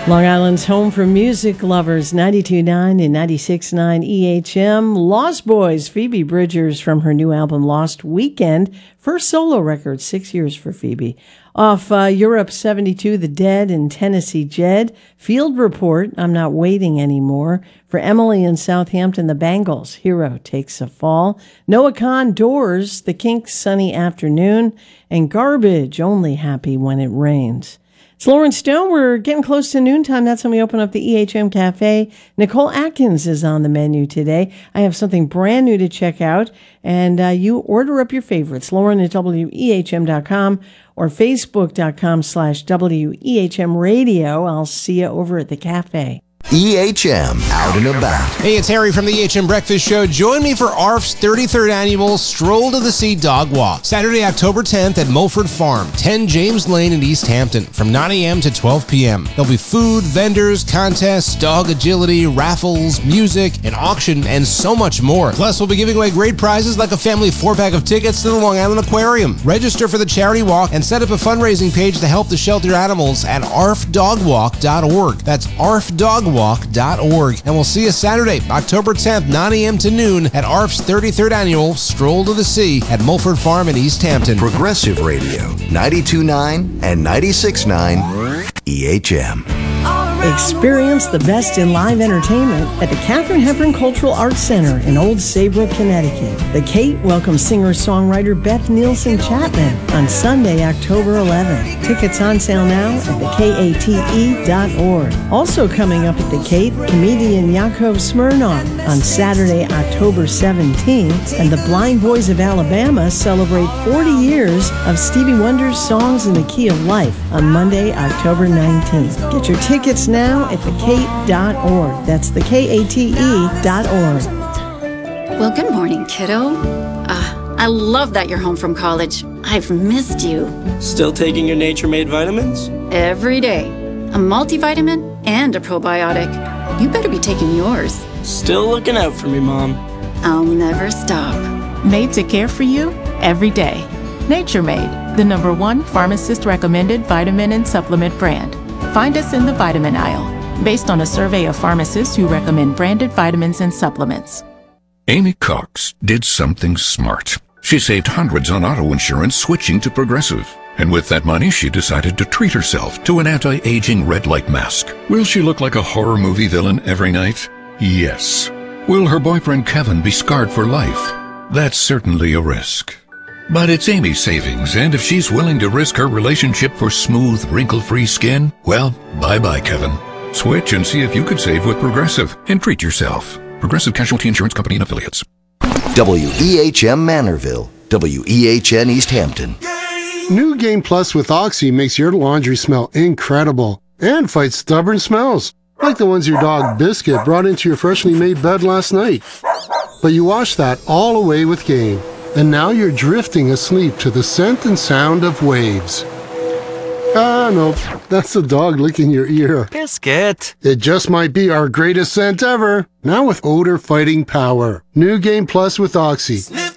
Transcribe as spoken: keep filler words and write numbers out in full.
Long Island's home for music lovers, ninety-two point nine and ninety-six point nine E H M. Lost Boys, Phoebe Bridgers from her new album Lost Weekend. First solo record, six years for Phoebe. Off uh, Europe seventy-two, The Dead and Tennessee Jed. Field Report, I'm Not Waiting Anymore. For Emily in Southampton, The Bangles, Hero Takes a Fall. Noah Kahn, Doors, The Kinks, Sunny Afternoon. And Garbage, Only Happy When It Rains. It's Lauren Stone. We're getting close to noontime. That's when we open up the E H M Cafe. Nicole Atkins is on the menu today. I have something brand new to check out, and uh, you order up your favorites. Lauren at W E H M dot com or Facebook.com slash WEHM Radio. I'll see you over at the cafe. E H M Out and About. Hey, it's Harry from the E H M Breakfast Show. Join me for A R F's thirty-third annual Stroll to the Sea Dog Walk, Saturday, October tenth at Mulford Farm, ten James Lane in East Hampton, from nine a.m. to twelve p.m. There'll be food, vendors, contests, dog agility, raffles, music, an auction, and so much more. Plus, we'll be giving away great prizes like a family four-pack of tickets to the Long Island Aquarium. Register for the charity walk and set up a fundraising page to help the shelter animals at A R F dog walk dot org. That's A R F dog walk dot org. And we'll see you Saturday, October tenth, nine a.m. to noon at A R F's thirty-third annual Stroll to the Sea at Mulford Farm in East Hampton. Progressive Radio, ninety-two point nine and ninety-six point nine E H M. Experience the best in live entertainment at the Katharine Hepburn Cultural Arts Center in Old Saybrook, Connecticut. The Kate welcomes singer-songwriter Beth Nielsen Chapman on Sunday, October eleventh. Tickets on sale now at the kate dot org. Also coming up at the Kate, comedian Yakov Smirnoff on Saturday, October seventeenth. And the Blind Boys of Alabama celebrate forty years of Stevie Wonder's Songs in the Key of Life on Monday, October nineteenth. Get your tickets now at the kate dot org. That's the K A T E dot org. Well, good morning, kiddo. Uh, I love that you're home from college. I've missed you. Still taking your Nature Made vitamins? Every day. A multivitamin and a probiotic. You better be taking yours. Still looking out for me, Mom. I'll never stop. Made to care for you every day. Nature Made, the number one pharmacist-recommended vitamin and supplement brand. Find us in the vitamin aisle, based on a survey of pharmacists who recommend branded vitamins and supplements. Amy Cox did something smart. She saved hundreds on auto insurance switching to Progressive. And with that money, she decided to treat herself to an anti-aging red light mask. Will she look like a horror movie villain every night? Yes. Will her boyfriend Kevin be scarred for life? That's certainly a risk. But it's Amy's savings, and if she's willing to risk her relationship for smooth, wrinkle-free skin, well, bye-bye, Kevin. Switch and see if you could save with Progressive and treat yourself. Progressive Casualty Insurance Company and Affiliates. W E H M Manorville, W E H N East Hampton. New Game Plus with Oxy makes your laundry smell incredible and fights stubborn smells, like the ones your dog Biscuit brought into your freshly made bed last night. But you wash that all away with Game. And now you're drifting asleep to the scent and sound of waves. Ah, no, that's the dog licking your ear. Biscuit. It just might be our greatest scent ever. Now with odor-fighting power. New Game Plus with Oxy.